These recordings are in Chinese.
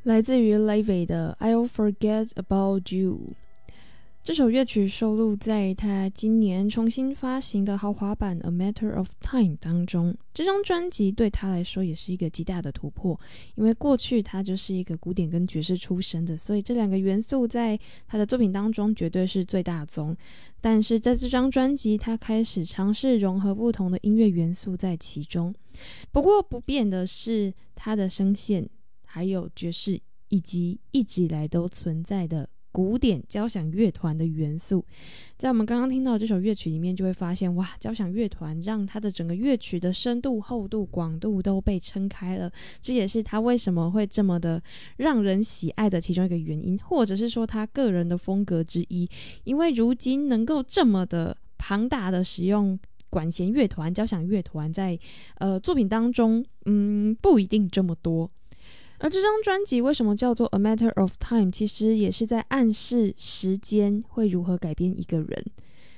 来自于 Levy 的 I'll Forget About You。 这首乐曲收录在他今年重新发行的豪华版 A Matter of Time 当中。这张专辑对他来说也是一个极大的突破，因为过去他就是一个古典跟爵士出身的，所以这两个元素在他的作品当中绝对是最大宗。但是在这张专辑他开始尝试融合不同的音乐元素在其中，不过不变的是他的声线还有爵士以及一直以来都存在的古典交响乐团的元素。在我们刚刚听到这首乐曲里面就会发现，哇，交响乐团让它的整个乐曲的深度、厚度、广度都被撑开了，这也是他为什么会这么的让人喜爱的其中一个原因，或者是说他个人的风格之一。因为如今能够这么的庞大的使用管弦乐团、交响乐团在作品当中，不一定这么多。而这张专辑为什么叫做 A Matter of Time， 其实也是在暗示时间会如何改变一个人，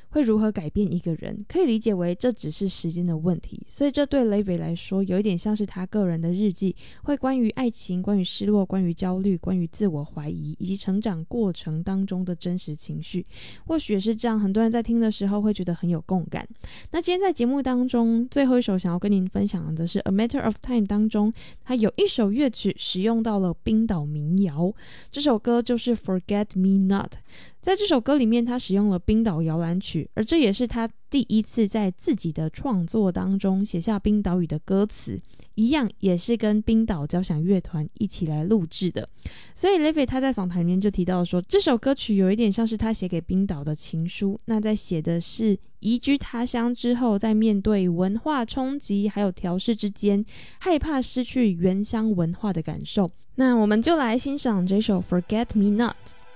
可以理解为这只是时间的问题。所以这对 Levy 来说有一点像是他个人的日记，会关于爱情、关于失落、关于焦虑、关于自我怀疑以及成长过程当中的真实情绪。或许也是这样，很多人在听的时候会觉得很有共感。那今天在节目当中最后一首想要跟您分享的是 A Matter of Time 当中，它有一首乐曲使用到了冰岛民谣，这首歌就是 Forget Me Not。 在这首歌里面他使用了冰岛摇篮曲，而这也是他第一次在自己的创作当中写下冰岛语的歌词，一样也是跟冰岛交响乐团一起来录制的。所以 Levy 他在访谈里面就提到说，这首歌曲有一点像是他写给冰岛的情书，那在写的是移居他乡之后，在面对文化冲击还有调试之间，害怕失去原乡文化的感受。那我们就来欣赏这首 Forget Me Not。